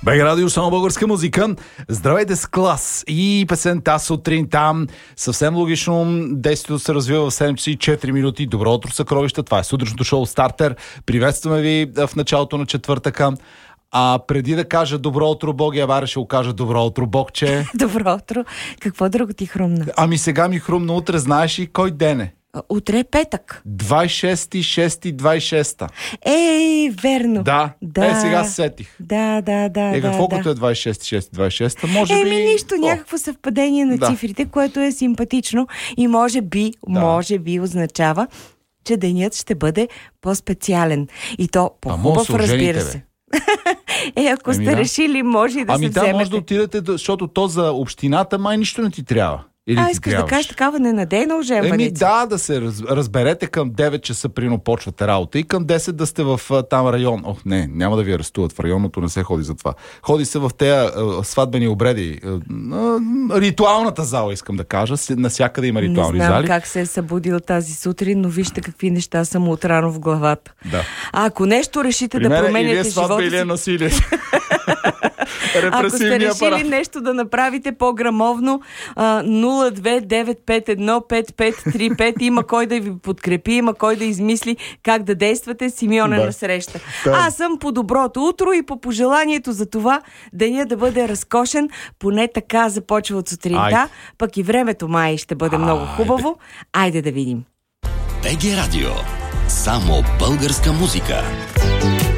БГ Радио, само българска музика. Здравейте с Клас и песента сутринта. Съвсем логично, действието се развива в 7 часа и 4 минути. Добро утро, съкровища. Това е сутрешното шоу Стартер. Приветстваме ви в началото на четвъртъка. А преди да кажа добро утро, Боги Авара, ще го кажа добро утро, Богче. Добро утро. Какво друго ти хрумна? Ами сега ми хрумна утре. Знаеш ли кой ден е? Утре е петък. 26-6-26. Верно. Да. Сега се сетих. Да. Какво като е 26-6-26? Може би... нищо, някакво съвпадение на цифрите, което е симпатично и може би означава, че денят ще бъде по-специален. И то по-хубав, разбира се. Ако сте решили, може и да се вземете. Ами може да отидете, защото то за общината май нищо не ти трябва. Искаш да кажеш такава ненадейна оженваница? Да се разберете към 9 часа прино почвате работа и към 10 да сте в там район. Няма да ви арестуват. В районното не се ходи за това. Ходи се в тези сватбени обреди. Ритуалната зала, искам да кажа. Насякъде има ритуални зали. Не знам как се е събудил тази сутрин, но вижте какви неща са му отрано в главата. Да. Ако нещо решите да променяте живота или е насилие. Ако сте решили нещо да направите по-грамовно, 029515535, има кой да ви подкрепи, има кой да измисли как да действате. Симеон е на среща. Аз съм по доброто утро и по пожеланието за това деня да бъде разкошен, поне така започва от сутринта, пък и времето май ще бъде много хубаво. Айде да видим. БГ Радио. Само българска музика.